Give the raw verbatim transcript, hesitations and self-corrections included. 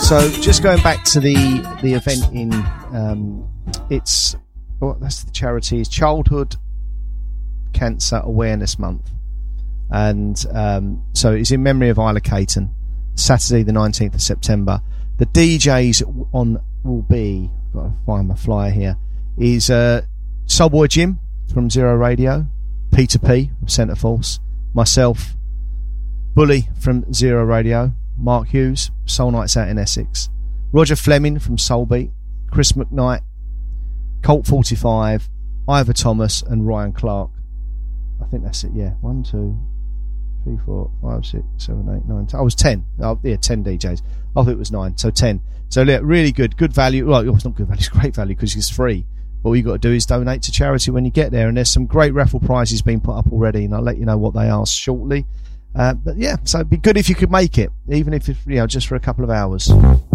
So just going back to the the event in um, it's well, that's the charity is Childhood Cancer Awareness Month, and um, so it's in memory of Isla Caton. Saturday the nineteenth of September. The D Js on will be, I've got to find my flyer here, is uh, Soulboy Jim from Zero Radio, Peter P from Centre Force, myself, Bully from Zero Radio, Mark Hughes, Soul Nights Out in Essex, Roger Fleming from Soulbeat, Chris McKnight, Colt forty-five, Ivor Thomas and Ryan Clark. I think that's it, yeah. One, two, three, four, five, six, seven, eight, nine, ten. I was ten. Oh, yeah, ten D Js. I thought it was nine, so ten. So yeah, really good, good value. Well, it's not good value, it's great value because it's free. But all you got to do is donate to charity when you get there, and there's some great raffle prizes being put up already, and I'll let you know what they are shortly. Uh, but yeah, so it'd be good if you could make it, even if it's, you know, just for a couple of hours.